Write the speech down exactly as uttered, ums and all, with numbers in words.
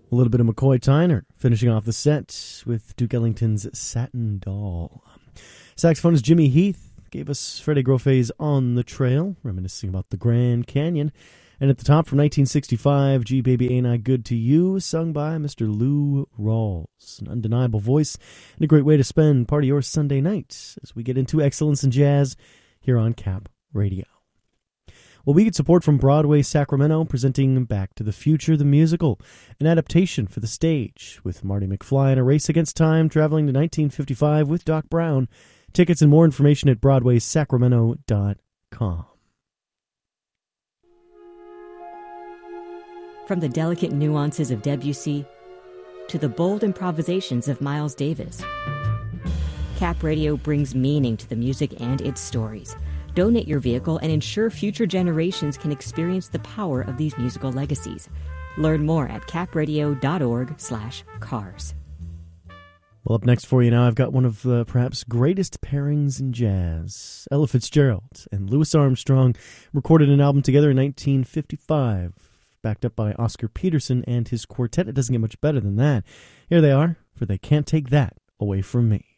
A little bit of McCoy Tyner, finishing off the set with Duke Ellington's Satin Doll. Saxophonist Jimmy Heath gave us Freddie Groffe's On the Trail, reminiscing about the Grand Canyon. And at the top from nineteen sixty-five, Gee Baby Ain't I Good to You, sung by Mister Lou Rawls. An undeniable voice and a great way to spend part of your Sunday night as we get into excellence in jazz here on Cap Radio. Well, we get support from Broadway Sacramento, presenting Back to the Future, the musical, an adaptation for the stage, with Marty McFly in a race against time, traveling to nineteen fifty-five with Doc Brown. Tickets and more information at broadway sacramento dot com. From the delicate nuances of Debussy to the bold improvisations of Miles Davis, Cap Radio brings meaning to the music and its stories. Donate your vehicle and ensure future generations can experience the power of these musical legacies. Learn more at capradio dot org slash cars. Well, up next for you now, I've got one of the perhaps greatest pairings in jazz. Ella Fitzgerald and Louis Armstrong recorded an album together in nineteen fifty-five, backed up by Oscar Peterson and his quartet. It doesn't get much better than that. Here they are, for They Can't Take That Away From Me.